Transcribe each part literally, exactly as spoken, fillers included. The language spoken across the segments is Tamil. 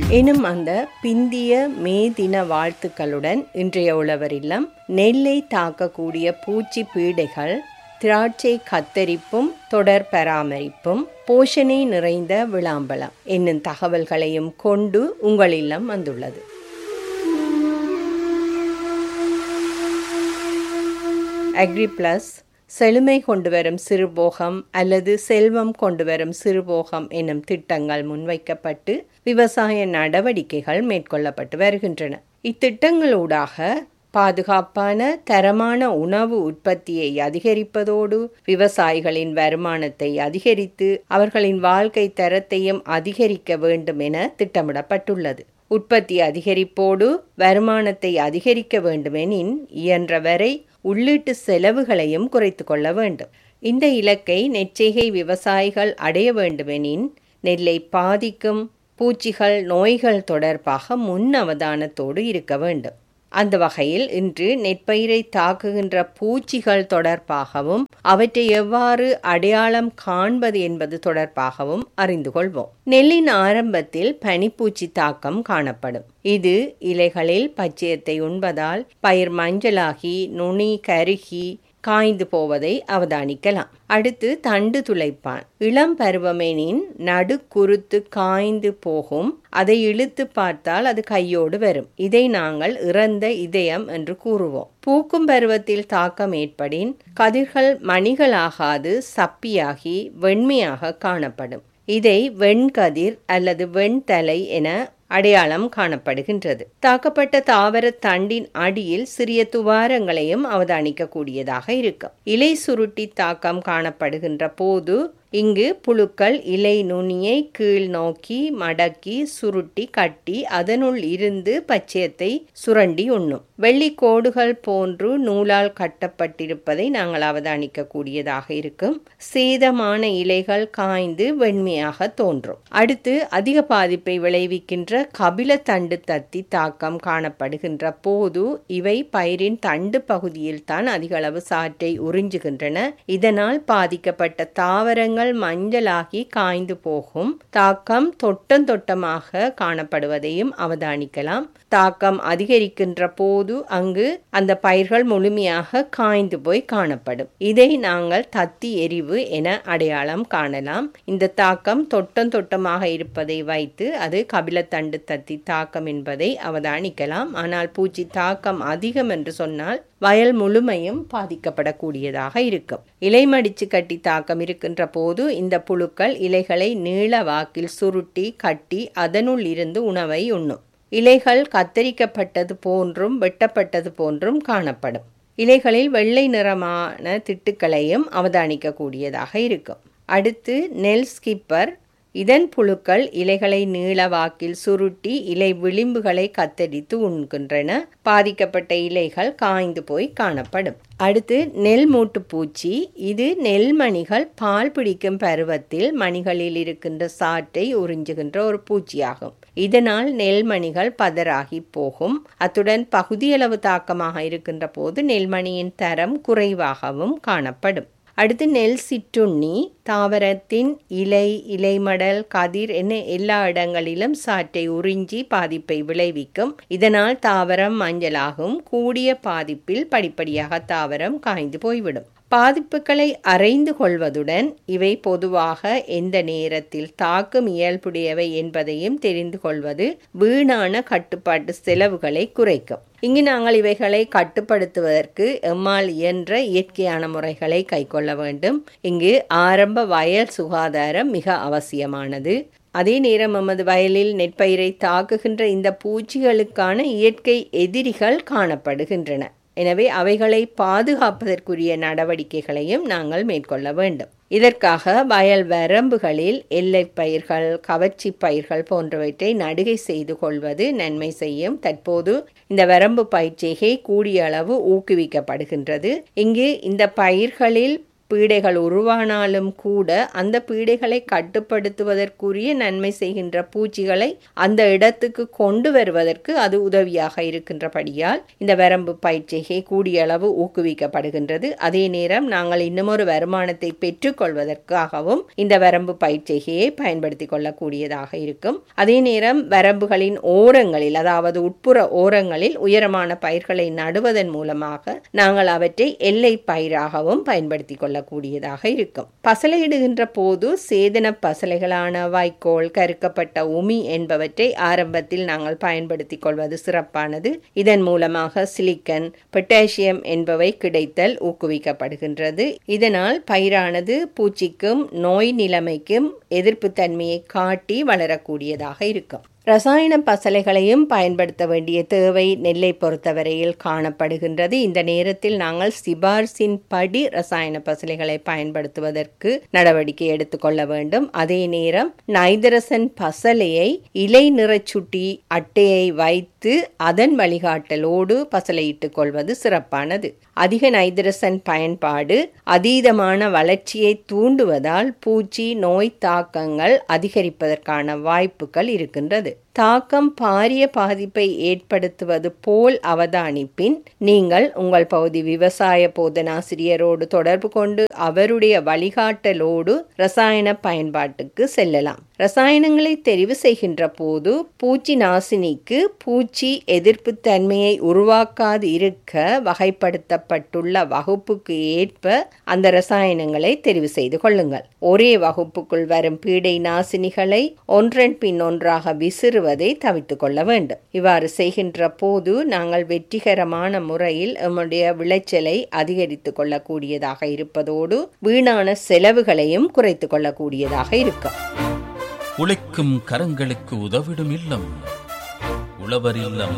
எனும் அந்த பிந்திய மே தின வாழ்த்துக்களுடன் இன்றைய உழவர் இல்லம் நெல்லை தாக்கக்கூடிய பூச்சி பீடைகள், திராட்சை கத்தரிப்பும் தொடர் பராமரிப்பும், போஷணை நிறைந்த விளாம்பலம் என்னும் தகவல்களையும் கொண்டு உங்கள் இல்லம் வந்துள்ளது. அக்ரி பிளஸ் செழுமை கொண்டு வரும் சிறுபோகம் அல்லது செல்வம் கொண்டு வரும் சிறுபோகம் எனும் திட்டங்கள் முன்வைக்கப்பட்டு விவசாய நடவடிக்கைகள் மேற்கொள்ளப்பட்டு வருகின்றன. இத்திட்டங்களூடாக பாதுகாப்பான தரமான உணவு உற்பத்தியை அதிகரிப்பதோடு விவசாயிகளின் வருமானத்தை அதிகரித்து அவர்களின் வாழ்க்கை தரத்தையும் அதிகரிக்க வேண்டும் என திட்டமிடப்பட்டுள்ளது. உற்பத்தி அதிகரிப்போடு வருமானத்தை அதிகரிக்க வேண்டுமெனின் இயன்றவரை உள்ளீட்டு செலவுகளையும் குறைத்து கொள்ள வேண்டும். இந்த இலக்கை நெற்செய்கை விவசாயிகள் அடைய வேண்டுமெனின் நெல்லை பாதிக்கும் பூச்சிகள், நோய்கள் தொடர்பாக முன் அவதானத்தோடு இருக்க வேண்டும். அந்த வகையில் இன்று நெற்பயிரை தாக்குகின்ற பூச்சிகள் தொடர்பாகவும் அவற்றை எவ்வாறு அடையாளம் காண்பது என்பது தொடர்பாகவும் அறிந்து கொள்வோம். நெல்லின் ஆரம்பத்தில் பனிப்பூச்சி தாக்கம் காணப்படும். இது இலைகளில் பச்சையத்தை உண்பதால் பயிர் மஞ்சளாகி நுனி கருகி காய்ந்து போவதை அவதானிக்கலாம். அடுத்து தண்டு துளைப்பான். இளம் பருவமெனின் நடு குருத்து காய்ந்து போகும். அதை இழுத்து பார்த்தால் அது கையோடு வரும். இதை நாங்கள் இறந்த இதயம் என்று கூறுவோம். பூக்கும் பருவத்தில் தாக்கம் ஏற்படின் கதிர்கள் மணிகளாகாது சப்பியாகி வெண்மையாக காணப்படும். இதை வெண்கதிர் அல்லது வெண்தலை என அடையாளம் காணப்படுகின்றது. தாக்கப்பட்ட தாவர தண்டின் அடியில் சிறிய துவாரங்களையும் அவதானிக்க கூடியதாக இருக்கும். இலை சுருட்டி தாக்கம் காணப்படுகின்ற போது இங்கு புழுக்கள் இலை நுனியை கீழ் நோக்கி மடக்கி சுருட்டி கட்டி அதனுள் இருந்து பச்சையத்தை சுரண்டி உண்ணும். வெள்ளி கோடுகள் போன்று நூலால் கட்டப்பட்டிருப்பதை நாங்கள் அவதானிக்க கூடியதாக இருக்கும். சேதமான இலைகள் காய்ந்து வெண்மையாக தோன்றும். அடுத்து அதிக பாதிப்பை விளைவிக்கின்ற கபில தண்டு தத்தி தாக்கம் காணப்படுகின்ற போது இவை பயிரின் தண்டு பகுதியில் தான் அதிக அளவு சாற்றை உறிஞ்சுகின்றன. இதனால் பாதிக்கப்பட்ட தாவரங்கள் மஞ்சளாகி காய்ந்து போகும். தாக்கம் தொட்டம் தொட்டமாக காணப்படுவதையும் அவதானிக்கலாம். தாக்கம் அதிகரிக்கின்ற போது அங்கு அந்த பயிர்கள் முழுமையாக காய்ந்து போய் காணப்படும். இதை நாங்கள் தத்தி எரிவு என அடையாளம் காணலாம். இந்த தாக்கம் தொட்டம் தொட்டமாக இருப்பதை வைத்து அது கபிலத்தண்டு தத்தி தாக்கம் என்பதை அவதானிக்கலாம். ஆனால் பூச்சி தாக்கம் அதிகம் என்று சொன்னால் வயல் முழுமையும் பாதிக்கப்படக்கூடியதாக இருக்கும். இலை மடிச்சு கட்டி தாக்கம் இருக்கின்ற போது இந்த புழுக்கள் இலைகளை நீள வாக்கில் சுருட்டி கட்டி அதனுள் இருந்து உணவை உண்ணும். இலைகள் கத்தரிக்கப்பட்டது போன்றும் வெட்டப்பட்டது போன்றும் காணப்படும். இலைகளில் வெள்ளை நிறமான திட்டுக்களையும் அவதானிக்க கூடியதாக இருக்கும். அடுத்து நெல் ஸ்கிப்பர். இதன் புழுக்கள் இலைகளை நீளவாக்கில் சுருட்டி இலை விளிம்புகளை கத்தரித்து உண்கின்றன. பாதிக்கப்பட்ட இலைகள் காய்ந்து போய் காணப்படும். அடுத்து நெல் மூட்டு பூச்சி. இது நெல்மணிகள் பால் பிடிக்கும் பருவத்தில் மணிகளில் இருக்கின்ற சாற்றை உறிஞ்சுகின்ற ஒரு பூச்சியாகும். இதனால் நெல்மணிகள் பதறாகி போகும். அத்துடன் பகுதியளவு தாக்கமாக இருக்கின்ற போது நெல்மணியின் தரம் குறைவாகவும் காணப்படும். அடுத்து நெல் சிற்றுண்ணி. தாவரத்தின் இலை, இலைமடல், கதிர் என எல்லா இடங்களிலும் சாற்றை உறிஞ்சி பாதிப்பை விளைவிக்கும். இதனால் தாவரம் மஞ்சளாகும். கூடிய பாதிப்பில் படிப்படியாக தாவரம் காய்ந்து போய்விடும். பாதிப்புகளை அறிந்து கொள்வதுடன் இவை பொதுவாக எந்த நேரத்தில் தாக்கும் இயல்புடையவை என்பதையும் தெரிந்து கொள்வது வீணான கட்டுப்பாட்டு செலவுகளை குறைக்கும். இங்கு நாங்கள் இவைகளை கட்டுப்படுத்துவதற்கு எம்மால் இயன்ற இயற்கையான முறைகளை கைக்கொள்ள வேண்டும். இங்கு ஆரம்ப வயல் சுகாதாரம் மிக அவசியமானது. அதே நேரம் நமது வயலில் நெற்பயிரை தாக்குகின்ற இந்த பூச்சிகளுக்கான இயற்கை எதிரிகள் காணப்படுகின்றன. எனவே அவைகளை பாதுகாப்பதற்குரிய நடவடிக்கைகளையும் நாங்கள் மேற்கொள்ள வேண்டும். இதற்காக வயல் வரம்புகளில் எல்லை பயிர்கள், கவர்ச்சி பயிர்கள் போன்றவற்றை நடுகை செய்து கொள்வது நன்மை செய்யும். தற்போது இந்த வரம்பு பயிற்சிகை கூடிய அளவு ஊக்குவிக்கப்படுகின்றது. இங்கு இந்த பயிர்களில் பீடைகள் உருவானாலும் கூட அந்த பீடைகளை கட்டுப்படுத்துவதற்குரிய நன்மை செய்கின்ற பூச்சிகளை அந்த இடத்துக்கு கொண்டு வருவதற்கு அது உதவியாக இருக்கின்றபடியால் இந்த வரம்பு பயிற்சிகை கூடிய அளவு ஊக்குவிக்கப்படுகின்றது. அதே நேரம் நாங்கள் இன்னுமொரு வருமானத்தை பெற்றுக்கொள்வதற்காகவும் இந்த வரம்பு பயிற்சிகையை பயன்படுத்தி கொள்ளக்கூடியதாக இருக்கும். அதே நேரம் வரம்புகளின் ஓரங்களில், அதாவது உட்புற ஓரங்களில் உயரமான பயிர்களை நடுவதன் மூலமாக நாங்கள் அவற்றை எல்லை பயிராகவும் பயன்படுத்தி கொள்ளக்கூடியதாக இருக்கும். பசலையிடுகின்ற போது சேதன பசலைகளான வைக்கோல், கருக்கப்பட்ட உமி என்பவற்றை ஆரம்பத்தில் நாங்கள் பயன்படுத்தி கொள்வது சிறப்பானது. இதன் மூலமாக சிலிக்கன், பொட்டாசியம் என்பவை கிடைத்தல் ஊக்குவிக்கப்படுகின்றது. இதனால் பயிரானது பூச்சிக்கும் நோய் நிலைமைக்கும் எதிர்ப்பு தன்மையை காட்டி வளரக்கூடியதாக இருக்கும். ரசாயன பசலைகளையும் பயன்படுத்த வேண்டிய தேவை நெல்லை பொறுத்தவரையில் காணப்படுகின்றது. இந்த நேரத்தில் நாங்கள் சிபார்சின் படி ரசாயன பசலைகளை பயன்படுத்துவதற்கு நடவடிக்கை எடுத்துக்கொள்ள வேண்டும். அதே நேரம் நைதரசன் பசலையை இலை நிறச்சுட்டி அட்டையை வைத்து அதன் வழிகாட்டலோடு பசலையிட்டுக் கொள்வது சிறப்பானது. அதிக நைதரசன் பயன்பாடு அதீதமான வளர்ச்சியை தூண்டுவதால் பூச்சி நோய் தாக்கங்கள் அதிகரிப்பதற்கான வாய்ப்புகள் இருக்கின்றது. தாக்கம் பாரிய பாதிப்பை ஏற்படுத்துவது போல் அவதானிப்பின் நீங்கள் உங்கள் பகுதி விவசாய போதனாசிரியரோடு தொடர்பு கொண்டு அவருடைய வழிகாட்டலோடு ரசாயன பயன்பாட்டுக்கு செல்லலாம். ரசாயனங்களை தெரிவு செய்கின்ற போது பூச்சி நாசினிக்கு பூச்சி எதிர்ப்பு தன்மையை உருவாக்காது இருக்க வகைப்படுத்தப்பட்டுள்ள வகுப்புக்கு ஏற்ப அந்த ரசாயனங்களை தெரிவு செய்து கொள்ளுங்கள். ஒரே வகுப்புக்குள் வரும் பீடை நாசினிகளை ஒன்றன் பின் ஒன்றாக விசிறுவதை தவிர்த்துக் கொள்ள வேண்டும். இவ்வாறு செய்கின்ற போது நாங்கள் வெற்றிகரமான முறையில் நம்முடைய விளைச்சலை அதிகரித்துக் கொள்ளக்கூடியதாக இருப்பதோடு வீணான செலவுகளையும் குறைத்துக் கொள்ளக்கூடியதாக இருக்கும். உழைக்கும் கரங்களுக்கு உதவிடும் இல்லம் உழவர் இல்லம்.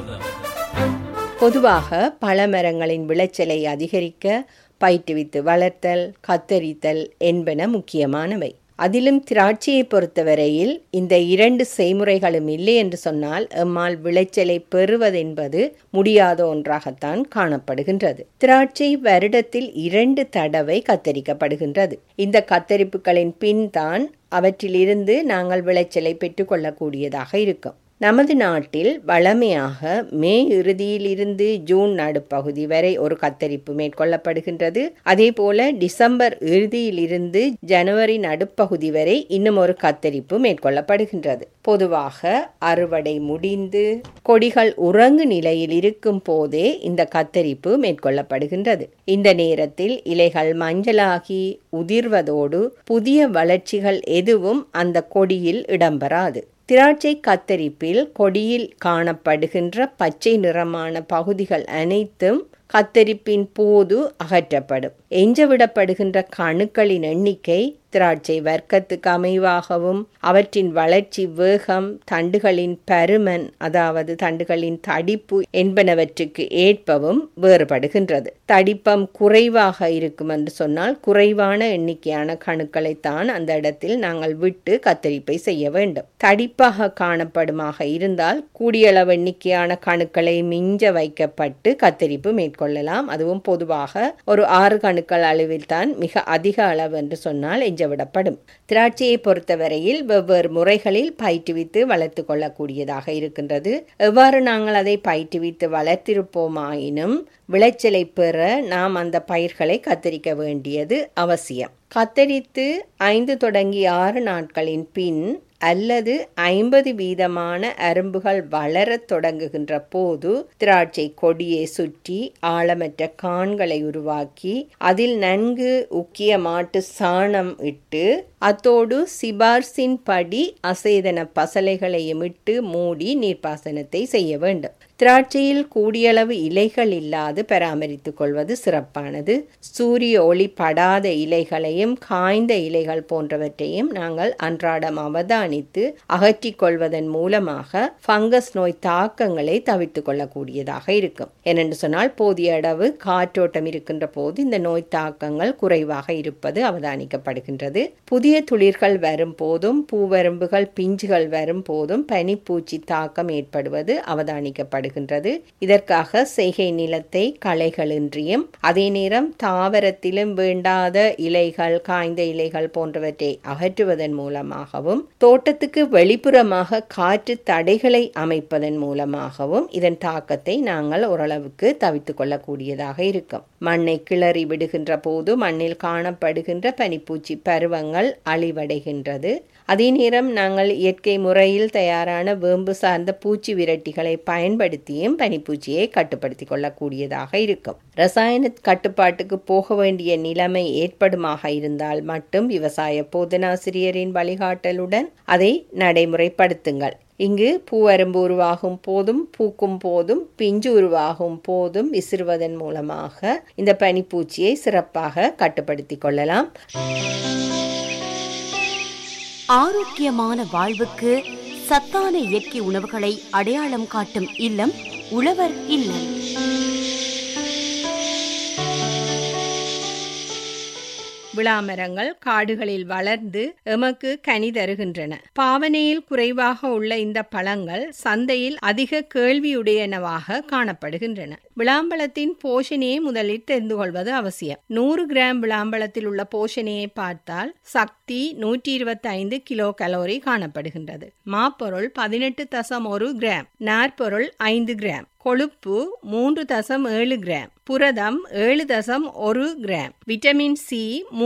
பொதுவாக பழமரங்களின் விளைச்சலை அதிகரிக்க பயிற்றுவித்து வளர்த்தல், கத்தரித்தல் என்பன முக்கியமானவை. அதிலும் திராட்சையை பொறுத்தவரையில் இந்த இரண்டு செய்முறைகளும் இல்லை என்று சொன்னால் எம்மால் விளைச்சலை பெறுவதென்பது முடியாத ஒன்றாகத்தான் காணப்படுகின்றது. திராட்சை வருடத்தில் இரண்டு தடவை கத்தரிக்கப்படுகின்றது. இந்த கத்தரிப்புகளின் பின் தான் அவற்றிலிருந்து நாங்கள் விளைச்சலை பெற்றுக்கொள்ளக்கூடியதாக இருக்கும். நமது நாட்டில் வழமையாக மே இறுதியிலிருந்து ஜூன் நடுப்பகுதி வரை ஒரு கத்தரிப்பு மேற்கொள்ளப்படுகின்றது. அதே போல டிசம்பர் இறுதியிலிருந்து ஜனவரி நடுப்பகுதி வரை இன்னும் ஒரு கத்தரிப்பு மேற்கொள்ளப்படுகின்றது. பொதுவாக அறுவடை முடிந்து கொடிகள் உறங்கு நிலையில் இருக்கும் போதே இந்த கத்தரிப்பு மேற்கொள்ளப்படுகின்றது. இந்த நேரத்தில் இலைகள் மஞ்சளாகி உதிர்வதோடு புதிய வளர்ச்சிகள் எதுவும் அந்த கொடியில் இடம்பெறாது. திராட்சை கத்தரிப்பில் கொடியில் காணப்படுகின்ற பச்சை நிறமான பகுதிகள் அனைத்தும் கத்தரிப்பின் போது அகற்றப்படும். எஞ்சவிடப்படுகின்ற கணுக்களின் எண்ணிக்கை திராட்சை வர்க்கத்துக்கு அமைவாகவும் அவற்றின் வளர்ச்சி வேகம், தண்டுகளின் பருமன் அதாவது தண்டுகளின் தடிப்பு என்பனவற்றுக்கு ஏற்பவும் வேறுபடுகின்றது. தடிப்பம் குறைவாக இருக்கும் என்று சொன்னால் குறைவான எண்ணிக்கையான கணுக்களைத்தான் அந்த இடத்தில் நாங்கள் விட்டு கத்தரிப்பை செய்ய வேண்டும். தடிப்பாக காணப்படுமாக இருந்தால் கூடியளவு எண்ணிக்கையான கணுக்களை மிஞ்ச வைக்கப்பட்டு கத்தரிப்பு மேற்கொள்ளலாம். அதுவும் பொதுவாக ஒரு ஆறு கணுக்கள் அளவில் தான் மிக அதிக அளவு என்று சொன்னால் விடப்படும். திராட்சையை பொறுத்தவரையில் வெவ்வேறு முறைகளில் பயிற்றுவித்து வளர்த்து கொள்ளக்கூடியதாக இருக்கின்றது. எவ்வாறு நாங்கள் அதை பயிற்றுவித்து வளர்த்திருப்போமாயினும் விளைச்சலை பெற நாம் அந்த பயிர்களை கத்தரிக்க வேண்டியது அவசியம். கத்தரித்து ஐந்து தொடங்கி ஆறு நாட்களின் பின் அல்லது ஐம்பது வீதமான அரும்புகள் வளரத் தொடங்குகின்ற போது திராட்சை கொடியை சுற்றி ஆழமற்ற கான்களை உருவாக்கி அதில் நன்கு உக்கிய மாட்டு சாணம் இட்டு அத்தோடு சிபார்சின் படி அசேதன பசலைகளையும் இட்டு மூடி நீர்ப்பாசனத்தை செய்ய வேண்டும். திராட்சையில் கூடியளவு இலைகள் இல்லாது பராமரித்துக் கொள்வது சிறப்பானது. சூரிய ஒளி படாத இலைகளையும் காய்ந்த இலைகள் போன்றவற்றையும் நாங்கள் அன்றாடம் அவதானித்து அகற்றிக் கொள்வதன் மூலமாக ஃபங்கஸ் நோய் தாக்கங்களை தவிர்த்து கொள்ளக்கூடியதாக இருக்கும். ஏனென்று சொன்னால் போதிய அளவு காற்றோட்டம் இருக்கின்ற போது இந்த நோய் தாக்கங்கள் குறைவாக இருப்பது அவதானிக்கப்படுகின்றது. புதிய துளிர்கள் வரும் போதும் பூவரும்புகள் பிஞ்சுகள் வரும் போதும் பனிப்பூச்சி தாக்கம் ஏற்படுவது அவதானிக்கப்படுகிறது. தேவைப்படுகின்றது. இதற்காக செய்கை நிலத்தை களைகளின்றியும் அதே நேரம் தாவரத்திலும் வேண்டாத இலைகள், காய்ந்த இலைகள் போன்றவற்றை அகற்றுவதன் மூலமாகவும் தோட்டத்துக்கு வெளிப்புறமாக காற்று தடைகளை அமைப்பதன் மூலமாகவும் இதன் தாக்கத்தை நாங்கள் ஓரளவுக்கு தவிர்த்து கொள்ளக்கூடியதாக இருக்கும். மண்ணை கிளறி விடுகின்ற போது மண்ணில் காணப்படுகின்ற பனிப்பூச்சி பருவங்கள் அழிவடைகின்றது. அதே நேரம் நாங்கள் இயற்கை முறையில் தயாரான வேம்பு சார்ந்த பூச்சி விரட்டிகளை பயன்படுத்தியும் பனிப்பூச்சியை கட்டுப்படுத்தி கொள்ளக்கூடியதாக இருக்கும். ரசாயன கட்டுப்பாட்டுக்கு போக வேண்டிய நிலைமை ஏற்படுமாக இருந்தால் மட்டும் விவசாய போதனாசிரியரின் வழிகாட்டலுடன் அதை நடைமுறைப்படுத்துங்கள். இங்கு பூவரும்பு உருவாகும் போதும் பூக்கும் போதும் பிஞ்சு உருவாகும் போதும் விசிறுவதன் மூலமாக இந்த பனிப்பூச்சியை சிறப்பாக கட்டுப்படுத்தி கொள்ளலாம். ஆரோக்கியமான வாழ்வுக்கு சத்தான இயற்கை உணவுகளை அடையாளம் காட்டும் இல்லம் உழவர் இல்லம். விளாமரங்கள் காடுகளில் வளர்ந்து எமக்கு கனி தருகின்றன. பாவனையில் குறைவாக உள்ள இந்த பழங்கள் சந்தையில் அதிக கேள்வியுடையனவாக காணப்படுகின்றன. விளாம்பழத்தின் போஷணையை முதலில் தெரிந்து கொள்வது அவசியம். நூறு கிராம் விளாம்பழத்தில் உள்ள போஷணையை பார்த்தால் சக்தி நூற்றி இருபத்தி ஐந்து கிலோ கலோரி காணப்படுகின்றது. மாப்பொருள் பதினெட்டு தசம் ஒரு கிராம், நாற்பொருள் ஐந்து கிராம், கொழுப்பு மூன்று தசம் ஏழு கிராம், புரதம் ஏழு தசம் ஒரு கிராம், விட்டமின் சி